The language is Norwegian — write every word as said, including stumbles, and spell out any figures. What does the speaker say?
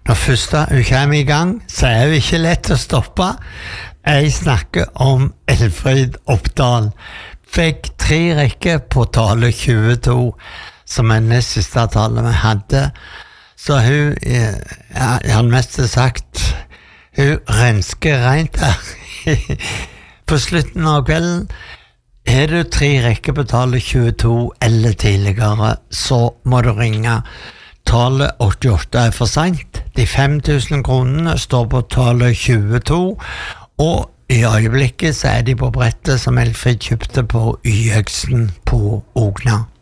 Når først hun kommer i gang, så er hun ikke lett å stoppe. Jeg snakker om Elfrid Oppdal. Fikk tre rekker på tale tjueto, som er nest siste tale vi hadde. Så hun, ja, jeg har mest sagt, hun rensker rent her. På slutten av kvelden, er du tre rekker på tale tjueto eller tidligere, så må du ringe. Tallet åttiåtte er for sent. De fem tusen kronene står på tallet tjueto, og i øyeblikket så er de på brettet som Elfrid kjøpte på Y-øksen på Ogna.